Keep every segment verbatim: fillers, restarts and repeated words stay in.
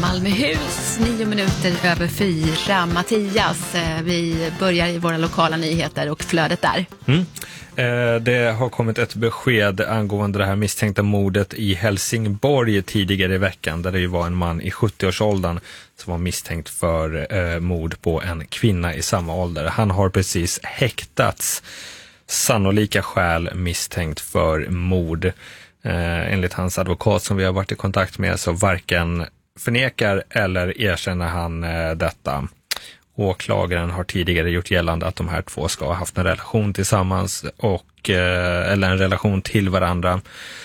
Malmöhus, nio minuter över fyra. Mattias, vi börjar i våra lokala nyheter och flödet där. Mm. Eh, det har kommit ett besked angående det här misstänkta mordet i Helsingborg tidigare i veckan, där det ju var en man i sjuttio-årsåldern som var misstänkt för eh, mord på en kvinna i samma ålder. Han har precis häktats, sannolika skäl misstänkt för mord. Eh, enligt hans advokat som vi har varit i kontakt med så varken förnekar eller erkänner han eh, detta. Åklagaren har tidigare gjort gällande att de här två ska ha haft en relation tillsammans och, eh, eller en relation till varandra.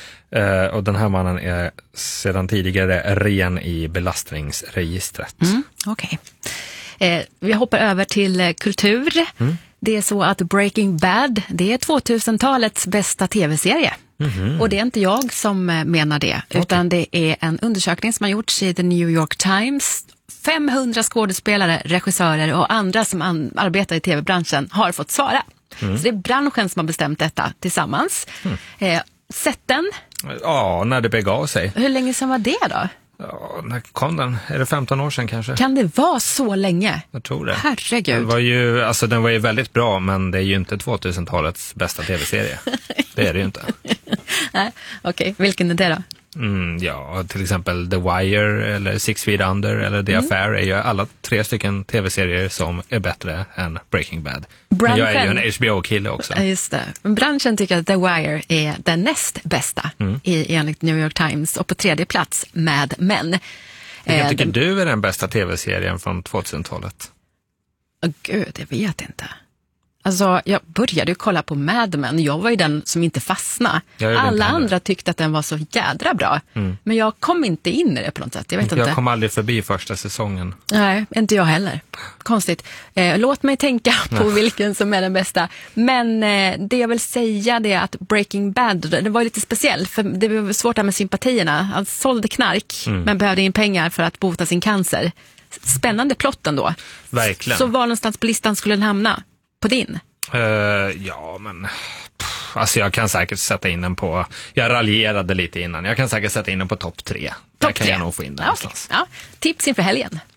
Eh, och den här mannen är sedan tidigare ren i belastningsregistret. Mm, Okej. Okay. Eh, vi hoppar över till eh, kultur. Mm. Det är så att Breaking Bad, det är tvåtusentalets bästa tv-serie. Mm-hmm. Och det är inte jag som menar det, okay. utan det är en undersökning som har gjorts i The New York Times. femhundra skådespelare, regissörer och andra som an- arbetar i tv-branschen har fått svara. Mm. Så det är branschen som har bestämt detta tillsammans. Mm. Eh, sätten? Ja, när det begav sig. Hur länge sedan var det då? Ja, när kom den? Är det femton år sedan kanske? Kan det vara så länge? Jag tror det. Herregud. Den var ju, alltså den var ju väldigt bra, men det är ju inte tvåtusentalets bästa tv-serie. Det är det ju inte. Nej, okej. Okay. Vilken är det då? Mm, ja, till exempel The Wire eller Six Feet Under eller The mm. Affair är ju alla tre stycken tv-serier som är bättre än Breaking Bad. Branschen, men jag är ju en H B O-kille också. Ja, just det. Branschen tycker att The Wire är den näst bästa mm. i, enligt New York Times, och på tredje plats Mad Men. Vilken tycker den... du är den bästa tv-serien från tvåtusentalet? Oh, gud, jag vet inte. Alltså, jag började ju kolla på Mad Men. Jag var ju den som inte fastnade. Alla andra tyckte att den var så jädra bra. Mm. Men jag kom inte in i det på något sätt. Jag vet jag inte. kom aldrig förbi första säsongen. Nej, inte jag heller. Konstigt. Eh, låt mig tänka på Nej. vilken som är den bästa. Men eh, det jag vill säga det är att Breaking Bad, det var lite speciellt. För det var svårt där med sympatierna. Han sålde knark, mm. men behövde in pengar för att bota sin cancer. Spännande plotten då. Verkligen. Så var någonstans på listan skulle den hamna? På din? Uh, ja, men pff, alltså jag kan säkert sätta in den på, jag raljerade lite innan, jag kan säkert sätta in den på topp tre. Där kan jag nog få in den ja, någonstans. Okay. Ja. Tips inför helgen.